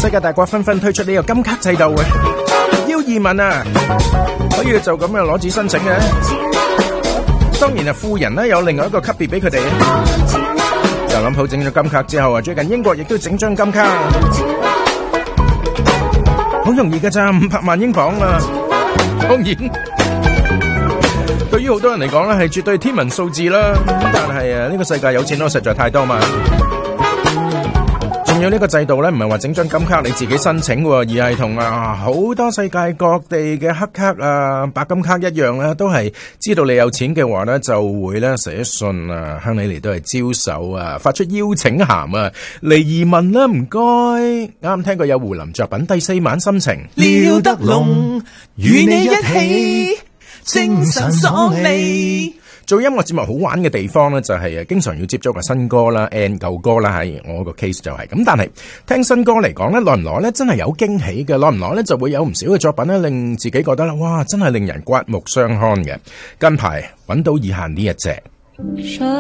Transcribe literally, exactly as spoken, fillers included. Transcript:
世界大國紛紛推出呢個金卡制度嘅，要移民啊，可以就咁樣攞紙申請嘅。當然啊，富人咧有另外一個級別俾佢哋。特朗普整咗金卡之後啊，最近英國亦都整張金卡，好容易㗎咋，五百萬英鎊啊！當然，對於好多人嚟講咧，係絕對天文數字啦。但係啊，呢個世界有錢佬實在太多嘛。仲有呢個制度咧，唔係話整張金卡你自己申請，而係同啊好多世界各地嘅黑卡啊、白金卡一樣咧，都係知道你有錢嘅話咧，就會咧寫信啊，向你嚟到係招手啊，發出邀請函啊，嚟移民啦，唔該。啱聽過有胡林作品《第四晚心情》， 廖德龍與你一起精神爽利。 做音樂節目好玩嘅地方咧，就係誒經常要接觸個新歌啦 and 舊歌啦，喺我個 case 就係咁。但係聽新歌嚟講咧，耐唔耐咧真係有驚喜嘅，耐唔耐咧就會有唔少嘅作品咧，令自己覺得咧，哇，真係令人刮目相看嘅。近排揾到以下呢一隻。